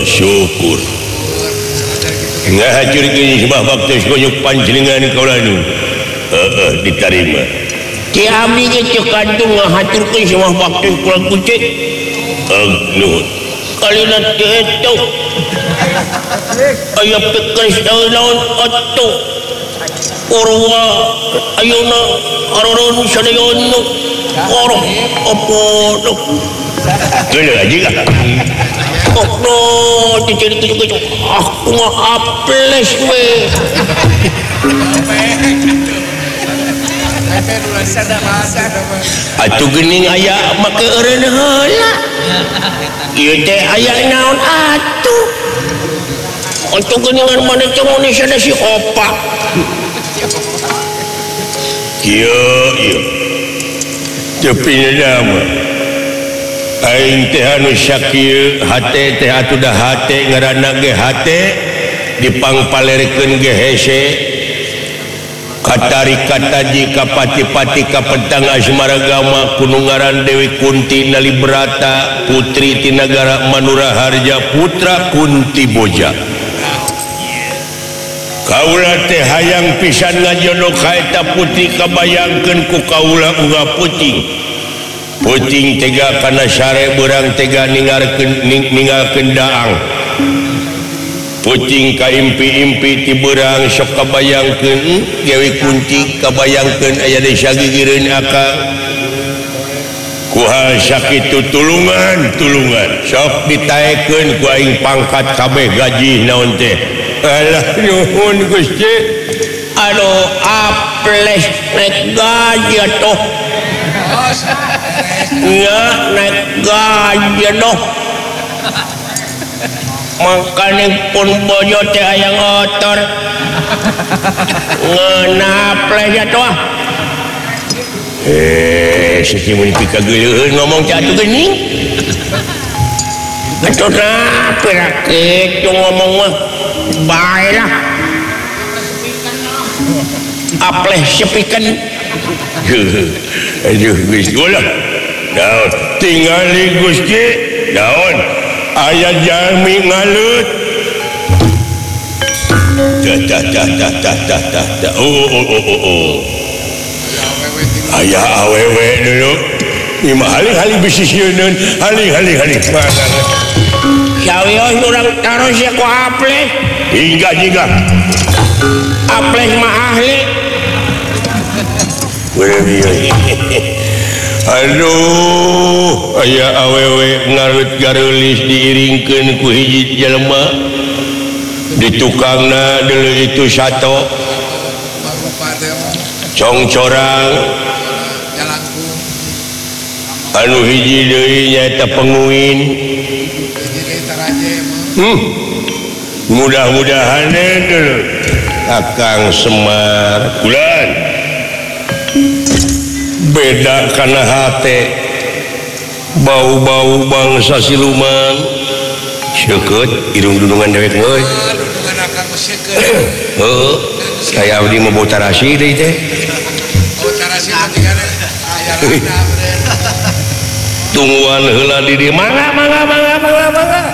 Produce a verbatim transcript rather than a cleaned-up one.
syukur ngahacur geuning sebab baktos gonyok panjenengan kaula nu heeh diterima ti abdi ge cek kantung ngahaturkeun sebab baktos kula kucing nuhun kalina teh eta aya pekes naon atuh urwa ayeuna aroron sadayon oroh apa noh geuleuh anjing oh no dicari tujuh aku mah aples we atuh geuning aya make eureun heula ieu teh aya naon atuh atuh geuningan mana cemoni sada si opa kieu ieu tapi nama aing teh anu sakieu hate teh atuh dah hate ngaranna ge hate dipangpalerkeun ge hese katari kataji kapati-pati kapentang Asmaragama kunungaran Dewi Kunti Nalibrata putri ti nagara Manura Harja putra Kunti Boja kaula teh hayang pisan ngajodoh ka eta putri kabayangkeun ku kaula uga puting puting tega kana sare beurang tega ninggalkeun ninggalkeun daang puting ka impi-impi ti beurang sok kabayangkeun Dewi Kunti kabayangkeun aya deui sagigireun akang kuhal sakitu tulungan tulungan sok ditaekeun ku aing pangkat kabeh gaji naon teh alah nyuhun Gusti anu aples naik gaji atuh nya naik gaji atuh makanya pun bojo teh hayang otor ngenaples atuh eh siki mun pika geuleuh ngomong atuh geuning atuh nape ra kitu ngomong mah baiklah aples sepikeun aduh Gusti ulah daun tingali Gusti daun aya jalmi ngalut dah dah dah dah dah dah dah dah oh oh oh oh oh aya awewe dulu lima hari-hari bisnis yeun hari-hari hari sawios urang taros ya ku aples hingga juga aples mah ahli aduh aya awewe ngalut gareulis diiringkeun ku hiji jelema di tukangna deuleu itu sato congcorang anu hiji deui nyaeta penguin hmm. mudah-mudahan dulu Akang Semar bulan beda karena hati bau-bau bangsa siluman seukeut irung dudungan dewek euy heuh saya abdi mau bau tarasi deui teh bau tarasi tinggalna aya tungguan heula di dieu mangga mangga mangga mangga mangga